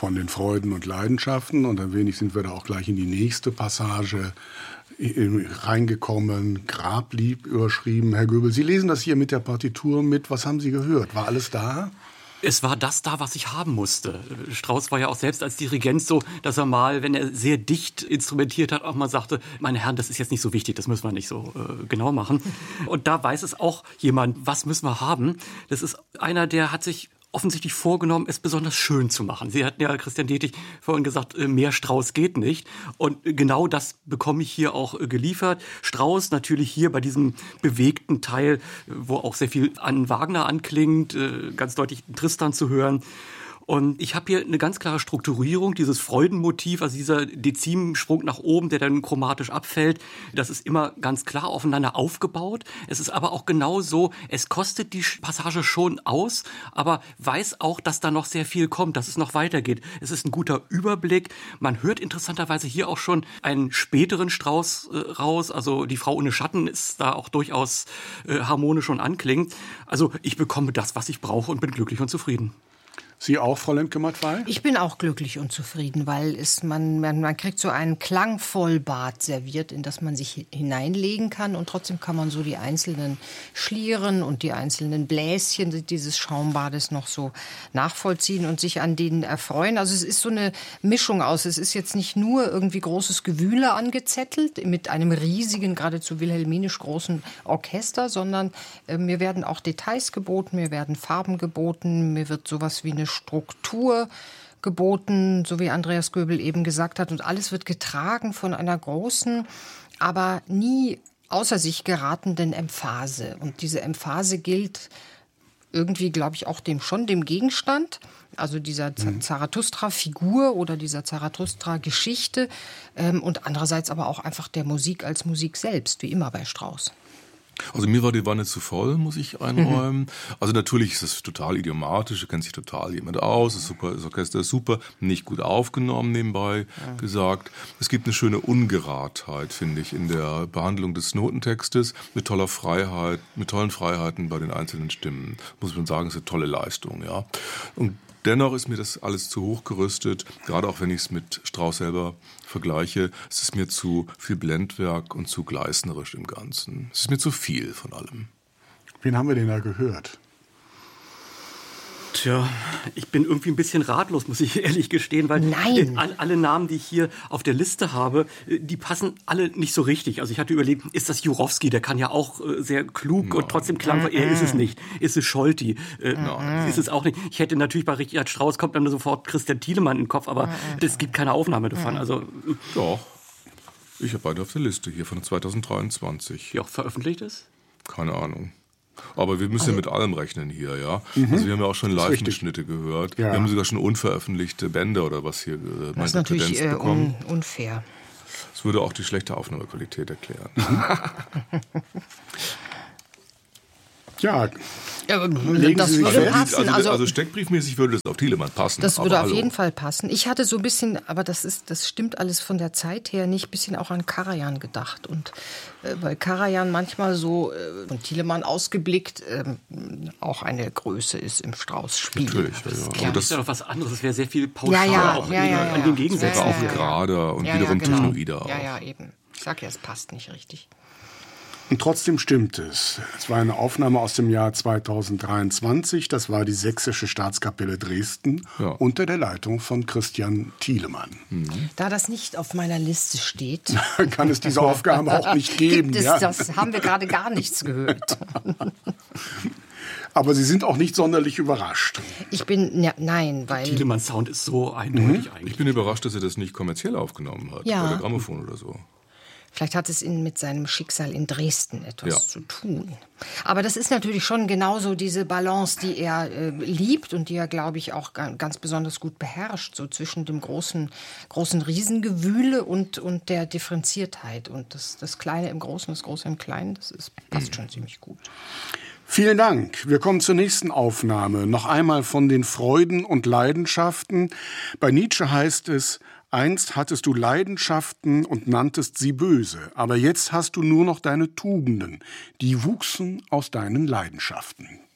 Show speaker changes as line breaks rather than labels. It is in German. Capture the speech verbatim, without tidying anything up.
von den Freuden und Leidenschaften. Und ein wenig sind wir da auch gleich in die nächste Passage reingekommen, Grablieb überschrieben. Herr Göbel, Sie lesen das hier mit der Partitur mit. Was haben Sie gehört? War alles da?
Es war das da, was ich haben musste. Strauss war ja auch selbst als Dirigent so, dass er mal, wenn er sehr dicht instrumentiert hat, auch mal sagte, meine Herren, das ist jetzt nicht so wichtig, das müssen wir nicht so äh, genau machen. Und da weiß es auch jemand, was müssen wir haben. Das ist einer, der hat sich offensichtlich vorgenommen, es besonders schön zu machen. Sie hatten ja, Christian Dietrich, vorhin gesagt, mehr Strauss geht nicht. Und genau das bekomme ich hier auch geliefert. Strauss natürlich hier bei diesem bewegten Teil, wo auch sehr viel an Wagner anklingt, ganz deutlich Tristan zu hören. Und ich habe hier eine ganz klare Strukturierung, dieses Freudenmotiv, also dieser Dezimsprung nach oben, der dann chromatisch abfällt. Das ist immer ganz klar aufeinander aufgebaut. Es ist aber auch genau so, es kostet die Passage schon aus, aber weiß auch, dass da noch sehr viel kommt, dass es noch weitergeht. Es ist ein guter Überblick. Man hört interessanterweise hier auch schon einen späteren Strauss äh, raus. Also die Frau ohne Schatten ist da auch durchaus äh, harmonisch und anklingend. Also ich bekomme das, was ich brauche und bin glücklich und zufrieden.
Sie auch, Frau Lemke-Mattwey?
Ich bin auch glücklich und zufrieden, weil es, man, man, man kriegt so einen Klangvollbad serviert, in das man sich hineinlegen kann. Und trotzdem kann man so die einzelnen Schlieren und die einzelnen Bläschen dieses Schaumbades noch so nachvollziehen und sich an denen erfreuen. Also es ist so eine Mischung aus. Es ist jetzt nicht nur irgendwie großes Gewühle angezettelt mit einem riesigen, geradezu wilhelminisch großen Orchester, sondern äh, mir werden auch Details geboten, mir werden Farben geboten, mir wird sowas wie eine Struktur geboten, so wie Andreas Göbel eben gesagt hat. Und alles wird getragen von einer großen, aber nie außer sich geratenden Emphase. Und diese Emphase gilt irgendwie, glaube ich, auch dem schon dem Gegenstand, also dieser Z- Zarathustra-Figur oder dieser Zarathustra-Geschichte ähm, und andererseits aber auch einfach der Musik als Musik selbst, wie immer bei Strauss.
Also mir war die Wanne zu voll, muss ich einräumen. Mhm. Also natürlich ist es total idiomatisch, kennt sich total jemand aus, ist super, das Orchester ist super, nicht gut aufgenommen nebenbei ja. gesagt. Es gibt eine schöne Ungeradheit, finde ich, in der Behandlung des Notentextes, mit toller Freiheit, mit tollen Freiheiten bei den einzelnen Stimmen. Muss man sagen, ist eine tolle Leistung, ja. Und dennoch ist mir das alles zu hoch gerüstet, gerade auch wenn ich es mit Strauss selber vergleiche. Es ist mir zu viel Blendwerk und zu gleißnerisch im Ganzen. Es ist mir zu viel von allem.
Wen haben wir denn da gehört?
Tja, ich bin irgendwie ein bisschen ratlos, muss ich ehrlich gestehen, weil
Nein.
Alle, alle Namen, die ich hier auf der Liste habe, die passen alle nicht so richtig. Also ich hatte überlegt, ist das Jurowski, der kann ja auch sehr klug Nein. und trotzdem klangvoll. Er ist es nicht. Ist es Scholti? Äh, Nein. Ist es auch nicht. Ich hätte natürlich bei Richard Strauss kommt dann sofort Christian Thielemann in den Kopf, aber es gibt keine Aufnahme davon. Also
doch. Ich habe beide auf der Liste hier von zwanzig dreiundzwanzig.
Die auch veröffentlicht ist?
Keine Ahnung. Aber wir müssen ja mit allem rechnen hier, ja. Mhm. Also wir haben ja auch schon Live-Mitschnitte gehört. Ja. Wir haben sogar schon unveröffentlichte Bände oder was hier. Äh,
das ist natürlich äh, un- unfair.
Das würde auch die schlechte Aufnahmequalität erklären.
Ja,
ja
legen
das
Sie
würde
sich
passen.
Also,
Also,
also steckbriefmäßig würde das auf Thielemann passen.
Das würde
aber
auf
hallo.
jeden Fall passen. Ich hatte so ein bisschen, aber das ist, das stimmt alles von der Zeit her nicht, ein bisschen auch an Karajan gedacht. Und äh, weil Karajan manchmal so äh, von Thielemann ausgeblickt äh, auch eine Größe ist im Strauss-Spiel.
Natürlich, ja, ja.
Ja,
Aber
das
das
ist ja noch was anderes. Das wäre sehr viel pauschaler,
ja, ja,
auch
ja,
in,
ja,
an
ja.
den Gegensätzen.
war
Ja,
auch
ja, ja.
gerader und
ja,
wiederum
ja, genau.
technoider.
Ja,
auch.
ja, eben. Ich sag ja, es passt nicht richtig.
Und trotzdem stimmt es. Es war eine Aufnahme aus dem Jahr zweitausenddreiundzwanzig. Das war die Sächsische Staatskapelle Dresden
ja.
unter der Leitung von Christian Thielemann.
Mhm.
Da das nicht auf meiner Liste steht,
kann es diese Aufgabe auch nicht geben.
Gibt es
ja.
das? Haben wir gerade gar nichts gehört.
Aber Sie sind auch nicht sonderlich überrascht.
Ich bin, ja, nein, weil...
Thielemanns Sound ist so eindeutig
Mhm.
eigentlich.
Ich bin überrascht, dass er das nicht kommerziell aufgenommen hat,
Ja.
bei der Grammophon oder so.
Vielleicht hat es in, mit seinem Schicksal in Dresden etwas
Ja.
zu tun. Aber das ist natürlich schon genauso diese Balance, die er äh, liebt und die er, glaube ich, auch ga, ganz besonders gut beherrscht, so zwischen dem großen, großen Riesengewühle und, und der Differenziertheit. Und das, das Kleine im Großen, das Große im Kleinen, das ist, passt schon ziemlich gut.
Vielen Dank. Wir kommen zur nächsten Aufnahme. Noch einmal von den Freuden und Leidenschaften. Bei Nietzsche heißt es: Einst hattest du Leidenschaften und nanntest sie böse, aber jetzt hast du nur noch deine Tugenden, die wuchsen aus deinen Leidenschaften.